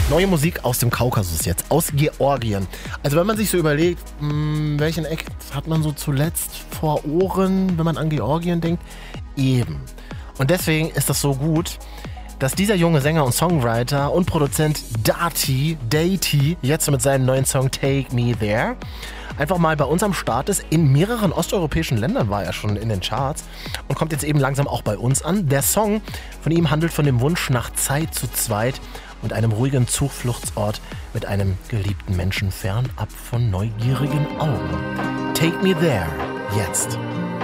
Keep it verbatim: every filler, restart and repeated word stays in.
Neue Musik aus dem Kaukasus jetzt, aus Georgien. Also wenn man sich so überlegt, mh, welchen Act hat man so zuletzt vor Ohren, wenn man an Georgien denkt? Eben. Und deswegen ist das so gut, dass dieser junge Sänger und Songwriter und Produzent Dati, Dati, jetzt mit seinem neuen Song Take Me There, einfach mal bei uns am Start ist. In mehreren osteuropäischen Ländern war er schon in den Charts und kommt jetzt eben langsam auch bei uns an. Der Song von ihm handelt von dem Wunsch nach Zeit zu zweit und einem ruhigen Zufluchtsort mit einem geliebten Menschen fernab von neugierigen Augen. Take Me There, jetzt.